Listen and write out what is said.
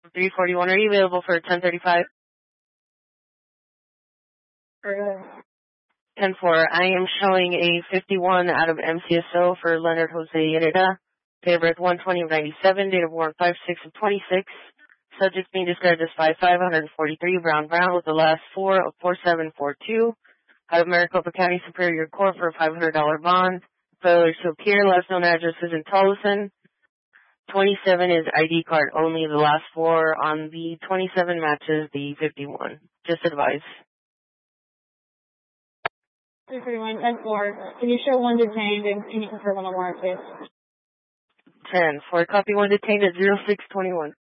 341, are you available for 1035? 10-4, I am showing a 51 out of MCSO for Leonard Jose Herrera. Date of birth 1/20/97, date of warrant 5/6/26. Subject being described as 5'5", 143, brown with the last 4 of 4742. Out of Maricopa County Superior Court for a $500 bond. Failure to appear, last known address is in Tolleson. 27 is ID card only. The last 4 on the 27 matches the 51. Just advise. 341, 10-4. Can you show one detained and can you confirm on the warrant, please? 10-4, copy one detained at 0621.